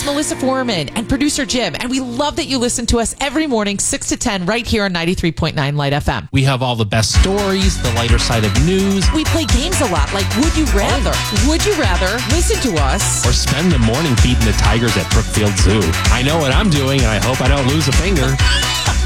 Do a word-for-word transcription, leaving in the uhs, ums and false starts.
It's Melissa Foreman and producer Jim, and we love that you listen to us every morning, six to ten, right here on ninety-three point nine Light F M. We have all the best stories, the lighter side of news. We play games a lot, like Would You Rather? Would you rather listen to us? Or spend the morning feeding the tigers at Brookfield Zoo. I know what I'm doing, and I hope I don't lose a finger.